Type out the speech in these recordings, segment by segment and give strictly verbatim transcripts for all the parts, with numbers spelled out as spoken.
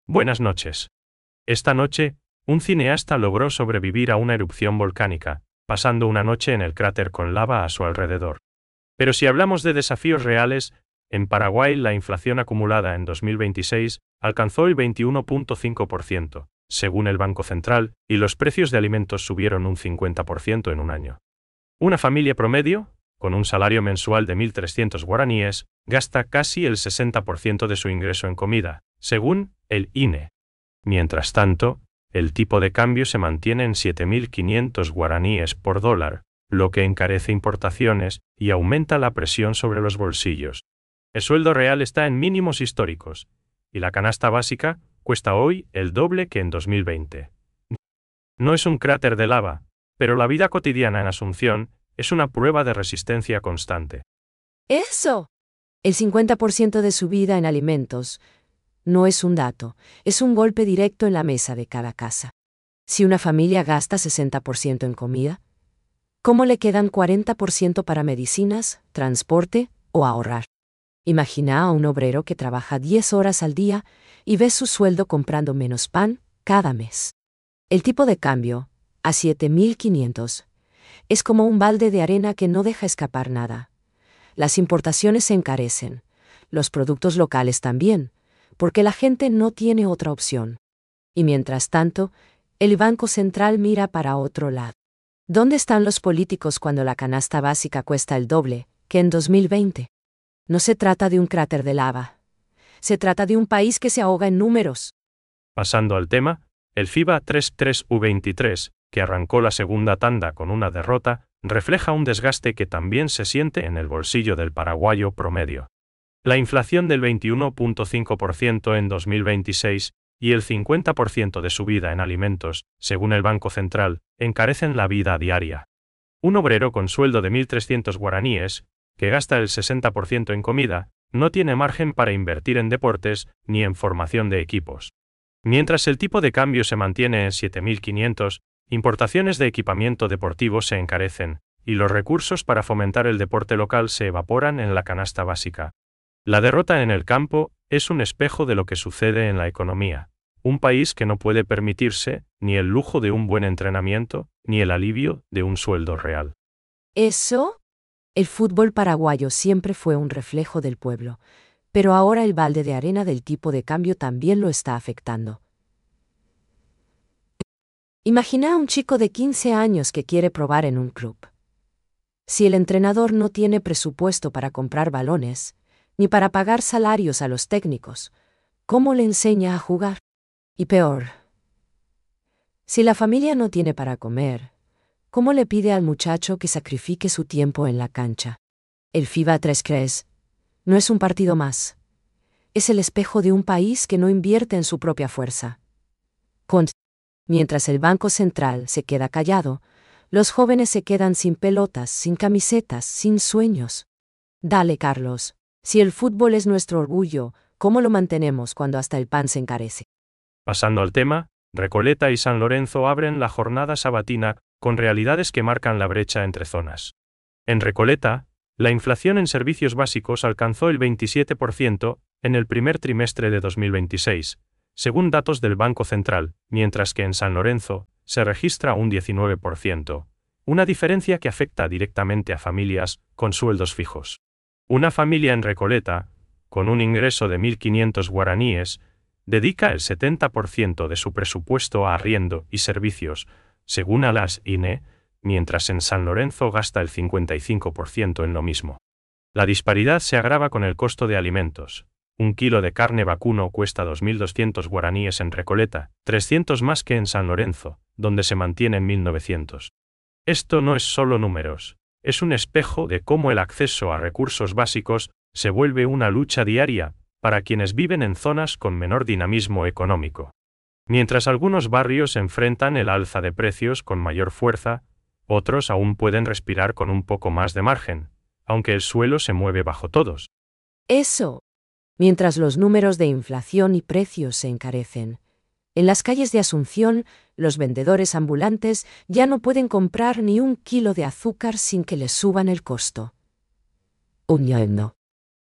Buenas noches. Esta noche, un cineasta logró sobrevivir a una erupción volcánica, pasando una noche en el cráter con lava a su alrededor. Pero si hablamos de desafíos reales, en Paraguay la inflación acumulada en dos mil veintiséis alcanzó el veintiuno punto cinco por ciento, según el Banco Central, y los precios de alimentos subieron un cincuenta por ciento en un año. Una familia promedio, con un salario mensual de mil trescientos guaraníes, gasta casi el sesenta por ciento de su ingreso en comida, según el I N E. Mientras tanto, el tipo de cambio se mantiene en siete mil quinientos guaraníes por dólar, lo que encarece importaciones y aumenta la presión sobre los bolsillos. El sueldo real está en mínimos históricos, y la canasta básica cuesta hoy el doble que en dos mil veinte. No es un cráter de lava, pero la vida cotidiana en Asunción es una prueba de resistencia constante. ¡Eso! El cincuenta por ciento de su vida en alimentos no es un dato, es un golpe directo en la mesa de cada casa. Si una familia gasta sesenta por ciento en comida, ¿cómo le quedan cuarenta por ciento para medicinas, transporte o ahorrar? Imagina a un obrero que trabaja diez horas al día y ve su sueldo comprando menos pan cada mes. El tipo de cambio, a siete mil quinientos, es como un balde de arena que no deja escapar nada. Las importaciones se encarecen, los productos locales también, porque la gente no tiene otra opción. Y mientras tanto, el Banco Central mira para otro lado. ¿Dónde están los políticos cuando la canasta básica cuesta el doble que en dos mil veinte? No se trata de un cráter de lava. Se trata de un país que se ahoga en números. Pasando al tema, el FIBA treinta y tres U veintitrés, que arrancó la segunda tanda con una derrota, refleja un desgaste que también se siente en el bolsillo del paraguayo promedio. La inflación del veintiuno punto cinco por ciento en dos mil veintiséis y el cincuenta por ciento de subida en alimentos, según el Banco Central, encarecen la vida diaria. Un obrero con sueldo de mil trescientos guaraníes, que gasta el sesenta por ciento en comida, no tiene margen para invertir en deportes ni en formación de equipos. Mientras el tipo de cambio se mantiene en siete mil quinientos, importaciones de equipamiento deportivo se encarecen, y los recursos para fomentar el deporte local se evaporan en la canasta básica. La derrota en el campo es un espejo de lo que sucede en la economía. Un país que no puede permitirse ni el lujo de un buen entrenamiento, ni el alivio de un sueldo real. ¿Eso? El fútbol paraguayo siempre fue un reflejo del pueblo, pero ahora el balde de arena del tipo de cambio también lo está afectando. Imagina a un chico de quince años que quiere probar en un club. Si el entrenador no tiene presupuesto para comprar balones, ni para pagar salarios a los técnicos, ¿cómo le enseña a jugar? Y peor, si la familia no tiene para comer, ¿cómo le pide al muchacho que sacrifique su tiempo en la cancha? El FIBA treinta y tres no es un partido más. Es el espejo de un país que no invierte en su propia fuerza. Con Mientras el Banco Central se queda callado, los jóvenes se quedan sin pelotas, sin camisetas, sin sueños. Dale, Carlos. Si el fútbol es nuestro orgullo, ¿cómo lo mantenemos cuando hasta el pan se encarece? Pasando al tema, Recoleta y San Lorenzo abren la jornada sabatina con realidades que marcan la brecha entre zonas. En Recoleta, la inflación en servicios básicos alcanzó el veintisiete por ciento en el primer trimestre de dos mil veintiséis, según datos del Banco Central, mientras que en San Lorenzo se registra un diecinueve por ciento, una diferencia que afecta directamente a familias con sueldos fijos. Una familia en Recoleta, con un ingreso de mil quinientos guaraníes, dedica el setenta por ciento de su presupuesto a arriendo y servicios, según a las I N E, mientras en San Lorenzo gasta el cincuenta y cinco por ciento en lo mismo. La disparidad se agrava con el costo de alimentos. Un kilo de carne vacuno cuesta dos mil doscientos guaraníes en Recoleta, trescientos más que en San Lorenzo, donde se mantiene en mil novecientos. Esto no es solo números, es un espejo de cómo el acceso a recursos básicos se vuelve una lucha diaria para quienes viven en zonas con menor dinamismo económico. Mientras algunos barrios enfrentan el alza de precios con mayor fuerza, otros aún pueden respirar con un poco más de margen, aunque el suelo se mueve bajo todos. Eso. Mientras los números de inflación y precios se encarecen, en las calles de Asunción, los vendedores ambulantes ya no pueden comprar ni un kilo de azúcar sin que les suban el costo. Un no.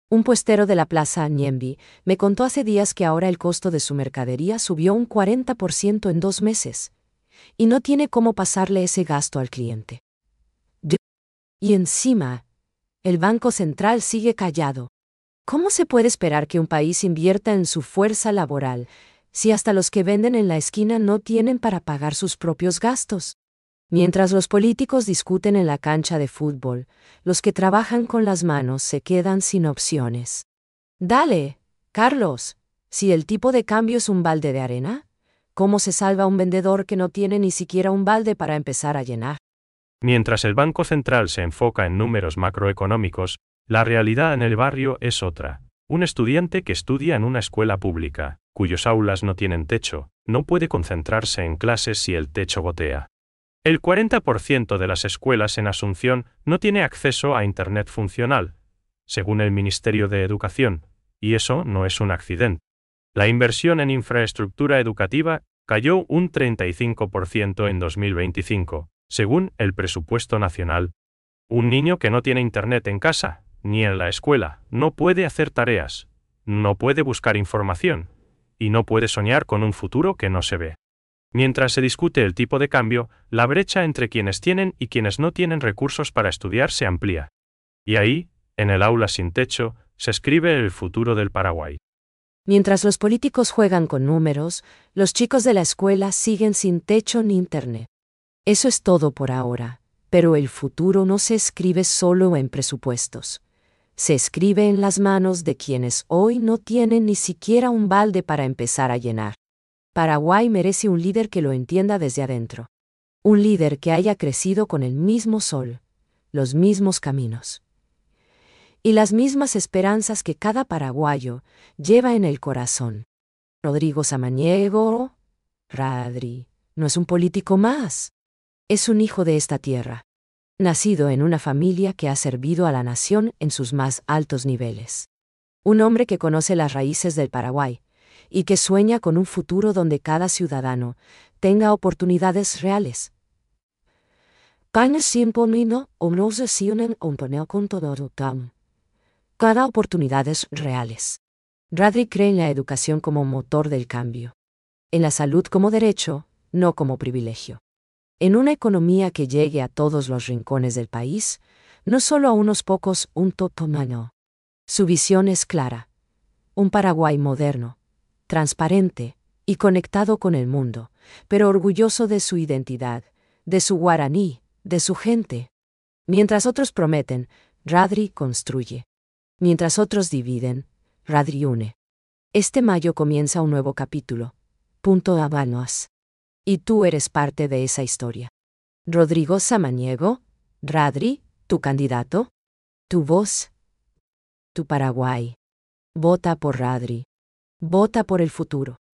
Un puestero de la plaza Ñemby me contó hace días que ahora el costo de su mercadería subió un cuarenta por ciento en dos meses, y no tiene cómo pasarle ese gasto al cliente. Y encima, el Banco Central sigue callado. ¿Cómo se puede esperar que un país invierta en su fuerza laboral si hasta los que venden en la esquina no tienen para pagar sus propios gastos? Mientras los políticos discuten en la cancha de fútbol, los que trabajan con las manos se quedan sin opciones. Dale, Carlos, si el tipo de cambio es un balde de arena, ¿cómo se salva un vendedor que no tiene ni siquiera un balde para empezar a llenar? Mientras el Banco Central se enfoca en números macroeconómicos, la realidad en el barrio es otra. Un estudiante que estudia en una escuela pública, cuyos aulas no tienen techo, no puede concentrarse en clases si el techo gotea. El cuarenta por ciento de las escuelas en Asunción no tiene acceso a Internet funcional, según el Ministerio de Educación, y eso no es un accidente. La inversión en infraestructura educativa cayó un treinta y cinco por ciento en dos mil veinticinco, según el presupuesto nacional. Un niño que no tiene Internet en casa, ni en la escuela, no puede hacer tareas, no puede buscar información, y no puede soñar con un futuro que no se ve. Mientras se discute el tipo de cambio, la brecha entre quienes tienen y quienes no tienen recursos para estudiar se amplía. Y ahí, en el aula sin techo, se escribe el futuro del Paraguay. Mientras los políticos juegan con números, los chicos de la escuela siguen sin techo ni internet. Eso es todo por ahora, pero el futuro no se escribe solo en presupuestos. Se escribe en las manos de quienes hoy no tienen ni siquiera un balde para empezar a llenar. Paraguay merece un líder que lo entienda desde adentro. Un líder que haya crecido con el mismo sol, los mismos caminos y las mismas esperanzas que cada paraguayo lleva en el corazón. Rodrigo Samaniego, Radri, no es un político más. Es un hijo de esta tierra, nacido en una familia que ha servido a la nación en sus más altos niveles. Un hombre que conoce las raíces del Paraguay y que sueña con un futuro donde cada ciudadano tenga oportunidades reales. Cada oportunidades reales. Radri cree en la educación como motor del cambio. En la salud como derecho, no como privilegio. En una economía que llegue a todos los rincones del país, no solo a unos pocos, un totomano. Su visión es clara. Un Paraguay moderno, transparente y conectado con el mundo, pero orgulloso de su identidad, de su guaraní, de su gente. Mientras otros prometen, Radri construye. Mientras otros dividen, Radri une. Este mayo comienza un nuevo capítulo. Punto Habanos. Y tú eres parte de esa historia. Rodrigo Samaniego, Radri, tu candidato, tu voz, tu Paraguay. Vota por Radri. Vota por el futuro.